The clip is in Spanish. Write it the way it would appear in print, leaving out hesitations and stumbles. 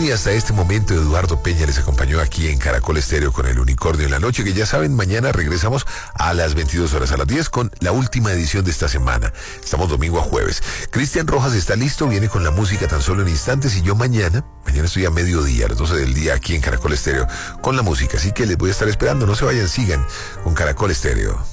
Bien, y hasta este momento Eduardo Peña les acompañó aquí en Caracol Estéreo con el Unicornio en la Noche, que ya saben, mañana regresamos a las 22 horas, a las 10, con la última edición de esta semana. Estamos domingo a jueves. Cristian Rojas está listo, viene con la música tan solo en instantes, y yo mañana estoy a mediodía, a las 12 del día aquí en Caracol Estéreo con la música, así que les voy a estar esperando. No se vayan, sigan con Caracol Estéreo.